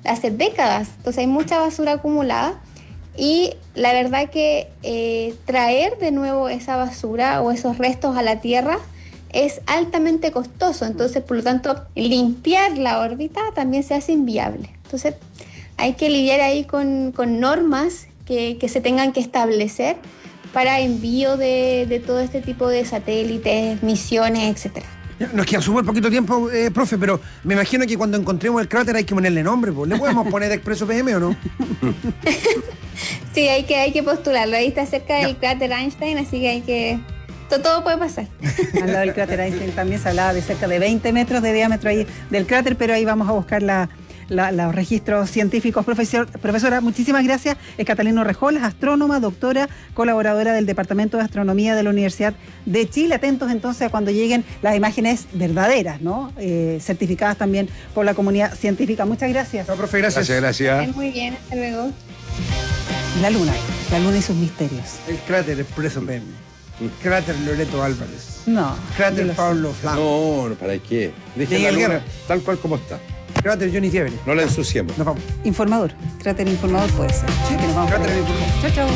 hace décadas. Entonces hay mucha basura acumulada y la verdad que traer de nuevo esa basura o esos restos a la tierra es altamente costoso. Entonces, por lo tanto, limpiar la órbita también se hace inviable. Entonces, hay que lidiar ahí con normas que se tengan que establecer para envío de todo este tipo de satélites, misiones, etcétera. Nos queda súper poquito tiempo, profe, pero me imagino que cuando encontremos el cráter hay que ponerle nombre, pues. ¿Le podemos poner Expreso PM o no? Sí, hay que postularlo. Ahí está cerca del cráter Einstein, así que hay que... Todo puede pasar. Al lado del cráter Einstein también se hablaba de cerca de 20 metros de diámetro ahí del cráter, pero ahí vamos a buscar los registros científicos. Profesora, muchísimas gracias. Es Catalina Rejolas, astrónoma, doctora, colaboradora del Departamento de Astronomía de la Universidad de Chile. Atentos entonces a cuando lleguen las imágenes verdaderas, ¿no? Certificadas también por la comunidad científica. Muchas gracias. No, profe, gracias. Gracias. Muy bien, hasta luego. La luna y sus misterios. El cráter Expreso PM. El cráter Loreto Álvarez. No. Cráter Pablo Flanco. No, ¿para qué? Dejen Miguel la luna Guerra. tal cual como está. Cráter Johnny Fiebre. No la ensuciemos. Nos vamos. Informador. Cráter informador puede ser. Sí, que nos vamos cráter por ahí. informador. Chao.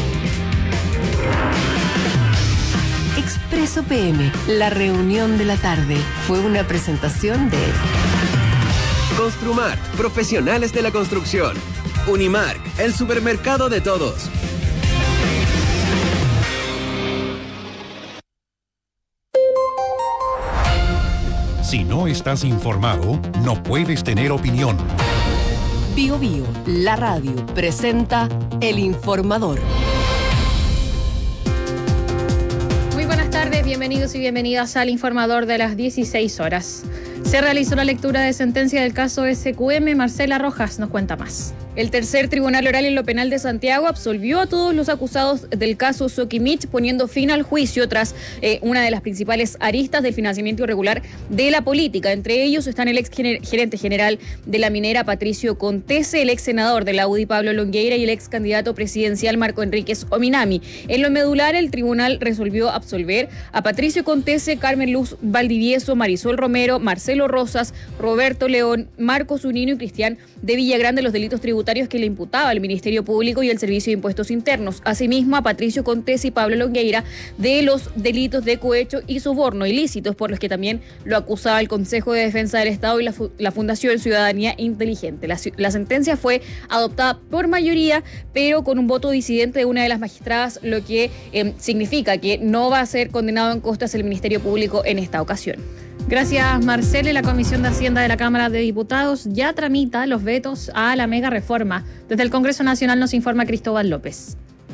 Expreso PM, la reunión de la tarde, fue una presentación de Construmart, profesionales de la construcción. Unimark, el supermercado de todos. Si no estás informado, no puedes tener opinión. Bio Bio, la radio, presenta El Informador. Muy buenas tardes, bienvenidos y bienvenidas al Informador de las 16 horas. Se realizó la lectura de sentencia del caso SQM. Marcela Rojas nos cuenta más. El tercer tribunal oral en lo penal de Santiago absolvió a todos los acusados del caso Soquimich, poniendo fin al juicio tras una de las principales aristas del financiamiento irregular de la política. Entre ellos están el ex gerente general de la minera Patricio Contese, el ex senador de la UDI Pablo Longueira y el ex candidato presidencial Marco Enríquez Ominami. En lo medular, el tribunal resolvió absolver a Patricio Contese, Carmen Luz Valdivieso, Marisol Romero, Marcelo Rosas, Roberto León, Marcos Zunino y Cristian de Villagrán de los delitos tributarios que le imputaba el Ministerio Público y el Servicio de Impuestos Internos. Asimismo, a Patricio Contese y Pablo Longueira de los delitos de cohecho y soborno ilícitos, por los que también lo acusaba el Consejo de Defensa del Estado y la Fundación Ciudadanía Inteligente. La sentencia fue adoptada por mayoría, pero con un voto disidente de una de las magistradas, lo que significa que no va a ser condenado en costas el Ministerio Público en esta ocasión. Gracias, Marcela. La Comisión de Hacienda de la Cámara de Diputados ya tramita los vetos a la mega reforma. Desde el Congreso Nacional nos informa Cristóbal López.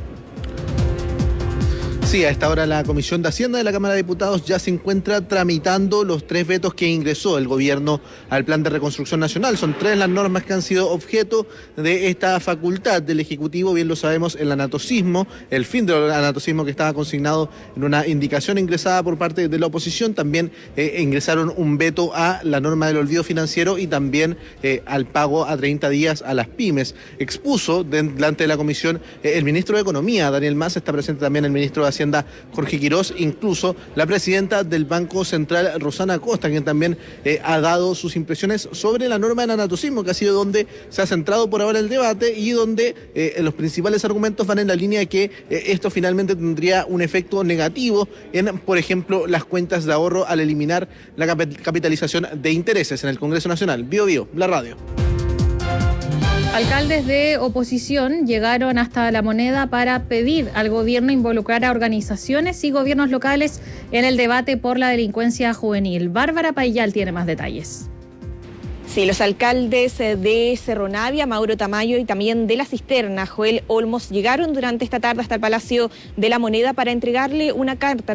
Sí, a esta hora la Comisión de Hacienda de la Cámara de Diputados ya se encuentra tramitando los 3 vetos que ingresó el gobierno al Plan de Reconstrucción Nacional. Son 3 las normas que han sido objeto de esta facultad del Ejecutivo, bien lo sabemos, el anatocismo, el fin del anatocismo que estaba consignado en una indicación ingresada por parte de la oposición. También ingresaron un veto a la norma del olvido financiero y también al pago a 30 días a las pymes. Expuso delante de la Comisión el ministro de Economía, Daniel Mas, está presente también el ministro de Hacienda, Jorge Quirós, incluso la presidenta del Banco Central, Rosana Costa, quien también ha dado sus impresiones sobre la norma del anatocismo, que ha sido donde se ha centrado por ahora el debate y donde los principales argumentos van en la línea de que esto finalmente tendría un efecto negativo en, por ejemplo, las cuentas de ahorro al eliminar la capitalización de intereses en el Congreso Nacional. Bio Bio, la radio. Alcaldes de oposición llegaron hasta La Moneda para pedir al gobierno involucrar a organizaciones y gobiernos locales en el debate por la delincuencia juvenil. Bárbara Payal tiene más detalles. Sí, los alcaldes de Cerro Navia, Mauro Tamayo, y también de La Cisterna, Joel Olmos, llegaron durante esta tarde hasta el Palacio de La Moneda para entregarle una carta